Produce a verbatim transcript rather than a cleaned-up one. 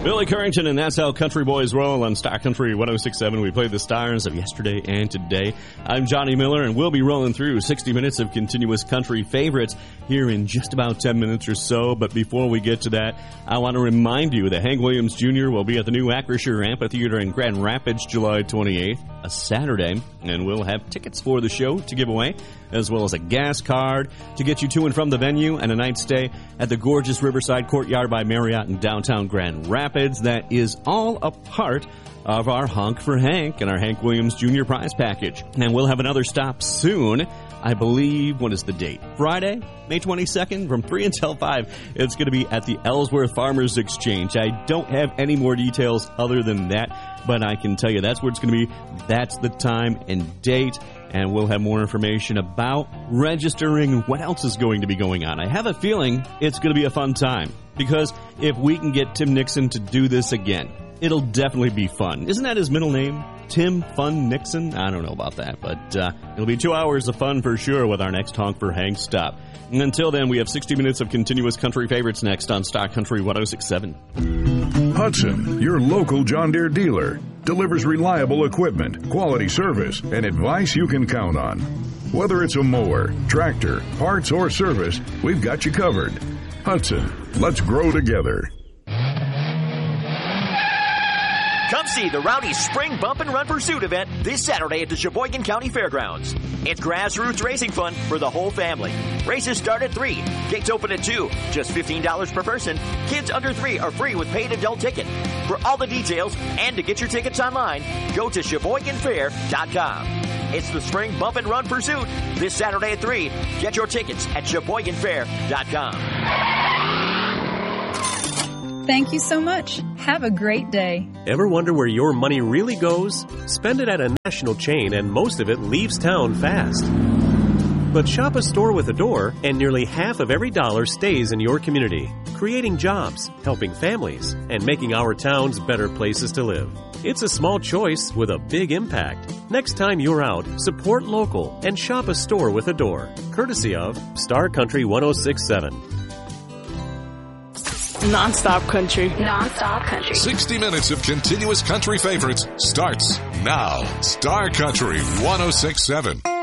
Billy Currington, and that's how country boys roll on Star Country one oh six point seven. We played the stars of yesterday and today. I'm Johnny Miller, and we'll be rolling through sixty minutes of continuous country favorites here in just about ten minutes or so. But before we get to that, I want to remind you that Hank Williams Junior will be at the new Acrisure Amphitheater in Grand Rapids July twenty-eighth, a Saturday, and we'll have tickets for the show to give away, as well as a gas card to get you to and from the venue, and a night stay at the gorgeous Riverside Courtyard by Marriott in downtown Grand Rapids. That is all a part of our Honk for Hank and our Hank Williams Junior prize package. And we'll have another stop soon. I believe, what is the date? Friday, May twenty-second, from three until five. It's going to be at the Ellsworth Farmers Exchange. I don't have any more details other than that, but I can tell you that's where it's going to be. That's the time and date. And we'll have more information about registering, what else is going to be going on. I have a feeling it's going to be a fun time, because if we can get Tim Nixon to do this again, it'll definitely be fun. Isn't that his middle name? Tim Fun Nixon? I don't know about that, but uh, it'll be two hours of fun for sure with our next Honk for Hank stop. And until then, we have sixty minutes of continuous country favorites next on Star Country one oh six point seven. Hudson, your local John Deere dealer, delivers reliable equipment, quality service, and advice you can count on. Whether it's a mower, tractor, parts, or service, we've got you covered. Hudson, let's grow together. Come see the Rowdy Spring Bump and Run Pursuit event this Saturday at the Sheboygan County Fairgrounds. It's grassroots racing fun for the whole family. Races start at three. Gates open at two. Just fifteen dollars per person. Kids under three are free with paid adult ticket. For all the details and to get your tickets online, go to Sheboygan Fair dot com. It's the Spring Bump and Run Pursuit this Saturday at three. Get your tickets at Sheboygan Fair dot com. Thank you so much. Have a great day. Ever wonder where your money really goes? Spend it at a national chain and most of it leaves town fast. But shop a store with a door and nearly half of every dollar stays in your community, creating jobs, helping families, and making our towns better places to live. It's a small choice with a big impact. Next time you're out, support local and shop a store with a door, courtesy of Star Country one oh six point seven. Non-stop country. Non-stop country. sixty minutes of continuous country favorites starts now. Star Country one oh six point seven.